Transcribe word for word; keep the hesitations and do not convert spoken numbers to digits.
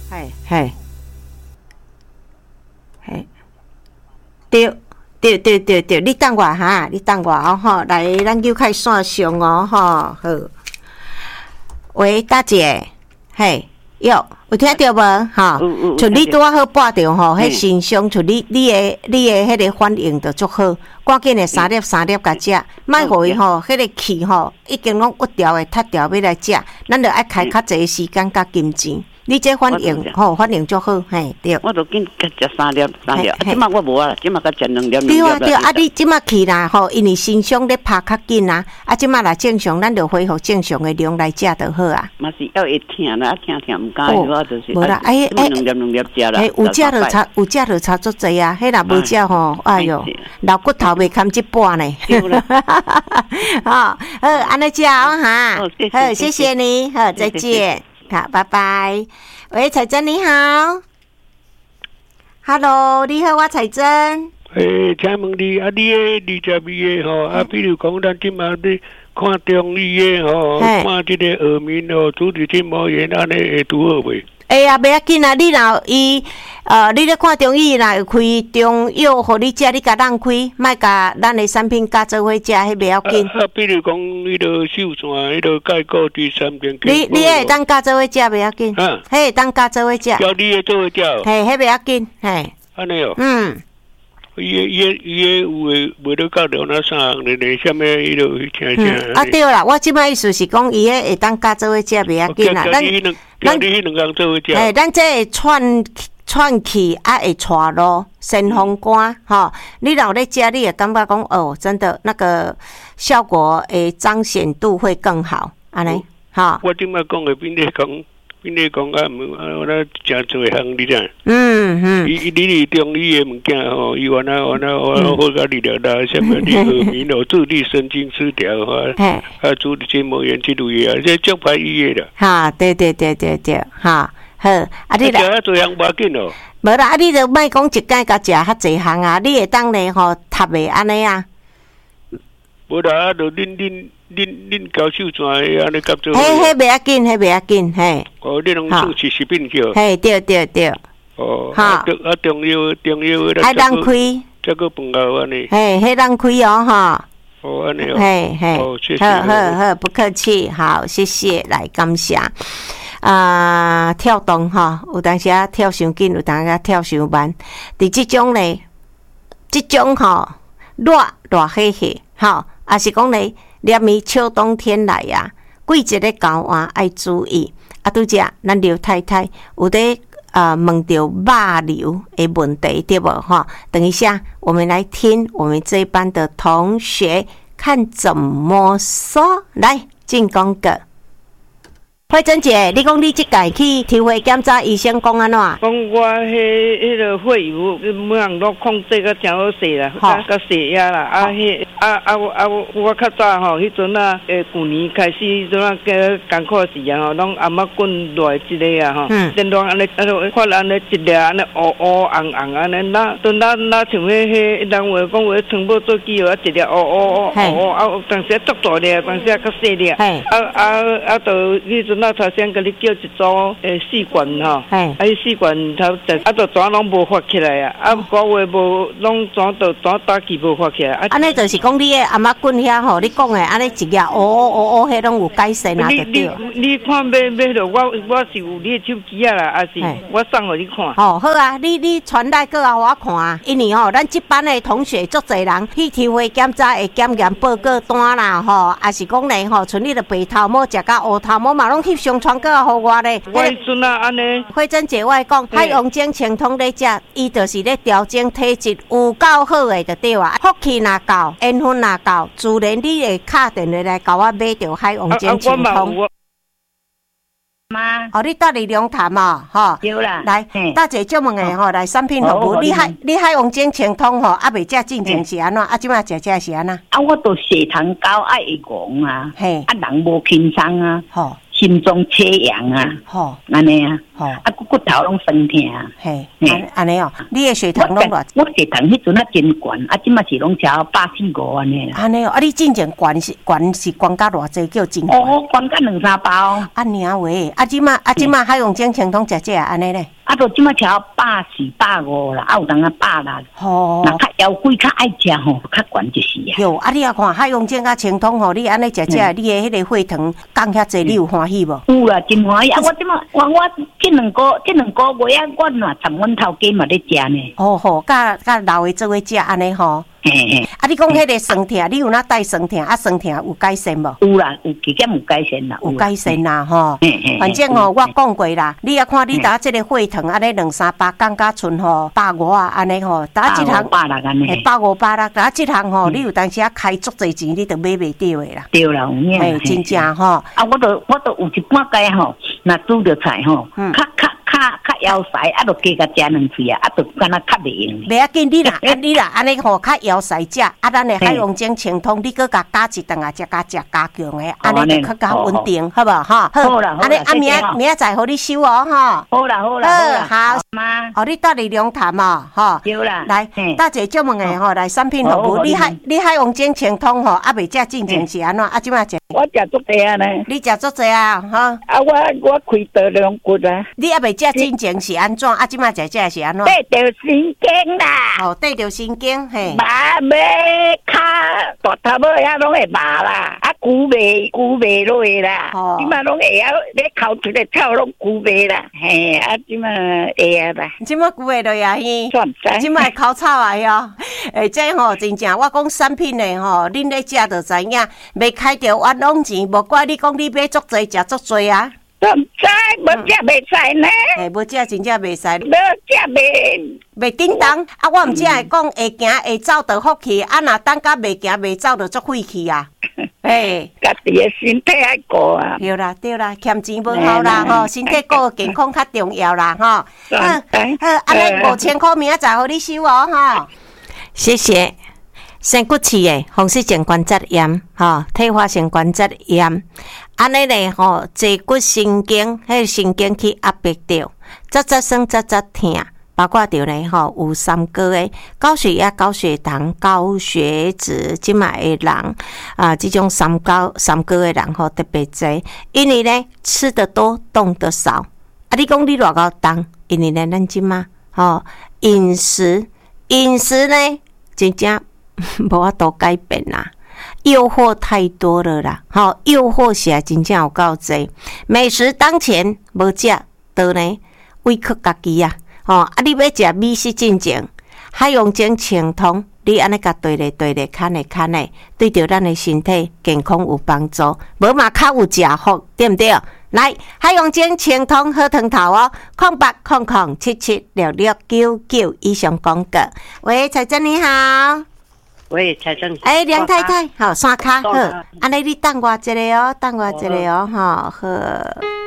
嘿嘿，嘿，对对对对对，你等我哈，你等我哦吼，来，咱就开线上哦吼，好。喂，大姐，嘿，哟，有听到无？哈，像你拄仔好拨着吼，迄信箱像你你的你的迄个反应就足好，赶紧的三粒三粒甲食，莫互伊吼，迄个气吼已经拢郁掉的、塌掉要来食，咱着爱开较济时间甲金钱。你这反应吼，反应足好，嘿，对。 我都紧甲食三粒三粒，即马我无啊，即马甲食两粒两粒。 对啊对啊，啊你即马去啦吼，因为心胸咧拍较紧啊，啊即马若正常，咱就恢复正常的量来食就好啊。 嘛是要会疼啦，疼疼毋敢，我就是。 无啦，哎哎， 两粒两粒食啦。 有食就差，有食就差足济啊！迄若无食吼，哎哟，老骨头袂堪一半呢。 对啦。 好，好，安尼食哦哈，好，谢谢你，好，再见。好，拜拜。喂，彩珍你好 ，Hello， 你好，我彩珍。 诶，请问你啊，你诶二十二个吼，啊，比如讲咱即马咧看中医诶吼，看即个耳鸣吼，主治筋膜炎安尼会拄好袂？ 哎呀，袂要紧啊！你若伊呃，你咧看中医，若有开中药，互你食，你甲咱开，莫甲咱的产品加做伙食，迄袂要紧。 啊，比如讲迄个秀传，迄个钙固第三点。 你你会当加做伙食袂要紧，啊，迄会当加做伙食。 叫你会做伙食。 嘿，迄袂要紧，嘿。 安尼哦。 嗯。 伊个伊个伊个有诶，无得教着那啥，你你啥物迄落去听听。 啊对啦，我即摆意思是讲，伊个会当加做伙食袂要紧啦。 咱咱你迄两工做伙食。 哎，咱这串串起啊会带路，先风干吼。你若咧食，你会感觉讲哦，真的那个效果诶彰显度会更好，安尼哈。 我即摆讲诶，比你讲。比你讲啊，我咧真侪项，你知？ 嗯嗯。 伊你是中医诶物件吼，伊原来原来我好甲你聊啦，什么你耳鸣哦，注意力神经失调哈，啊，注意筋膜炎这类啊，这足歹医诶啦。 哈，对对对对对，哈，好，啊你啦。食啊，做项无要紧哦。 无啦，啊你着莫讲一摆甲食较侪项啊，你会当咧吼，读诶安尼啊。 无啦，啊，着恁恁。恁恁教授怎个安尼甲做？ 嘿，嘿，袂要紧，嘿，袂要紧，嘿。 哦，你拢做七十病叫。 嘿，对对对。 哦。哈。啊，中药中药咧。 爱当开。 这个饭后安尼。 嘿，迄当开哦，哈。 哦，安尼哦。 嘿嘿。 哦，谢谢。 好好好，不客气，好，谢谢，来感谢。啊，跳动哈，有当时啊跳伤紧，有当时啊跳伤慢。伫即种咧，即种吼热热火火，吼，也是讲咧。连伊秋冬天来啊，季节咧交换爱注意。啊，拄则咱刘太太有咧呃问到肉瘤的问题，对无哈？等一下，我们来听我们这一班的同学看怎么说。来，进广告。慧珍姐，你讲你即届去抽血检查，医生讲安怎？ 讲我迄迄个血油每样都控制个真好势啦，甲甲血压啦，啊迄啊啊啊我较早吼，迄阵啊，诶旧年开始迄阵啊，个艰苦时啊吼，拢阿妈滚落来一个啊吼，电动安尼啊，看安尼一粒安尼乌乌红红安尼，那阵那那像迄迄人话讲话传播做机啊，一粒乌乌乌乌啊，当时足大粒，当时较细粒，啊啊啊，就迄阵。那头先甲你叫一组诶试管吼，啊，迄试管头就啊，就怎拢无发起来啊，啊，个话无拢怎就怎打击无发起来。 安尼就是讲你诶阿妈棍遐吼，你讲诶安尼一日哦哦哦，迄拢有改善啊，对对。 你你看买买着我我是有你诶手机啊啦，还是我送互你看。 哦，好啊，你你传来过互我看啊，因为吼，咱即班诶同学足侪人去抽血检查会检验报告单啦，吼，也是讲咧吼，像你着白头毛食甲乌头毛嘛，拢去上传过互我咧。 我迄阵啊，安尼。 慧珍姐，我讲海洋精清通咧食，伊就是咧调整体质，有够好诶，就对啊。福气若够，缘分若够，自然你会敲电话来甲我买着海洋精清通。 妈， 哦，你搭理龙潭哦，吼， 对啦。 来，大姐就问诶吼，来产品服务，你海你海洋精清通吼，啊未食进前是安怎？啊，即摆食食是安怎？ 啊，我都血糖高，爱会戆啊，嘿，啊人无轻松啊，吼。 心脏缺氧啊， 吼， 安尼啊， 吼， 啊骨骨头拢酸痛啊， 嘿，安安尼哦，你的血糖拢偌？ 我血糖迄阵啊真悬，啊，即马是拢超百四五安尼啦。 安尼哦，啊，你之前悬是悬是悬甲偌济叫真悬？ 哦，悬甲两三包。 啊，尔喂，啊，即马啊，即马海用精清通食这安尼咧？ 啊，都即马超百四百五啦，啊有当啊百六。 吼， 若较腰椎较爱食吼，较悬就是啊。 哟，啊，你啊看海用精甲清通吼，你安尼食这，你的迄个血糖降遐济，你有欢喜无？ 有啦，真欢喜啊！我即马我我即两个即两个月啊，我若十碗头家嘛咧食呢。 哦吼，甲甲老的做伙食安尼吼。 嘿嘿， 啊，你讲迄个酸痛，你有哪带酸痛？啊，酸痛有改善无？ 有啦，有加减有改善啦， 有改善啦吼。 嘿嘿， 反正吼，我讲过啦，你啊看你打即个血糖安尼两三百降甲剩吼百五啊，安尼吼，打一项百六安尼， 百五百六，打一项吼，你有当时啊开足侪钱，你都买袂着的啦。 对啦，有影。 哎，真正吼。 啊，我都我都有一半解吼，若煮着菜吼，较较较较枵塞，啊，就加甲食两喙啊，啊，就敢若较袂用。 袂要紧，你啦，你啦，安尼吼较枵塞食，啊，咱的海用精清通，你搁甲加一顿啊，才甲食加强的，安尼就较较稳定，好无哈？ 好啦， 安尼啊，明仔明仔载互你收哦，哈。 好啦，好啦， 好， 妈， 哦，你搭嚟龙潭哦，哈。 对啦， 来，搭一个问的吼，来产品服务，你海你海用精清通吼，啊，未食进前是安怎？啊，即摆食？ 我食足济啊呢。 你食足济啊，哈？ 啊，我我开刀两骨啊。 你啊未食进前是安怎？啊，即摆食食是安怎？ 得着神经啦。 哦，得着神经，嘿。 麻尾骹大头尾啊，拢会麻啦。啊，骨袂骨袂落去啦。哦。即摆拢会啊，你哭出来跳拢骨袂啦。嘿，啊，即摆会啊啦。 即摆骨袂落呀嘿。 算知。 即摆口臭啊哟。诶，这吼真正，我讲产品的吼，恁咧食就知影，袂开着冤枉钱，无怪你讲你买足济食足济啊。 唔知，无食袂使呢。 诶，无食真正袂使。 无食袂袂叮当啊！我毋只会讲会行会走就福气，啊若等甲袂行袂走就足晦气啊！诶， 家己的身体爱顾啊。 对啦对啦，欠钱无好啦吼，身体顾健康较重要啦吼。好，好，安尼五千块明仔载互你收哦吼。谢谢。生骨刺的风湿性关节炎，吼，退化性关节炎，安尼咧吼，坐骨神经，迄神经去压迫着，扎扎酸扎扎痛，包括着咧吼有三高的高血压、高血糖、高血脂，即卖的人啊，这种三高三高的人吼特别多，因为咧吃得多，动得少。啊，你讲你偌高动，因为咧咱即卖吼饮食饮食咧真正。无法度改变啦，诱惑太多了啦，吼，诱惑实在真正有够济，美食当前，无食倒呢委屈家己啊，吼，啊，你要食美食进前，海用精清通，你安尼甲对咧对咧，看咧看咧，对着咱的身体健康有帮助，无嘛较有食福，对毋对？来，海用精清通好汤头哦，空八空空七七六六九九以上广告。喂，彩珍你好。 喂，财政。 哎，梁太太，好，刷卡好，安尼你等我一个哦，等我一个哦，哈好。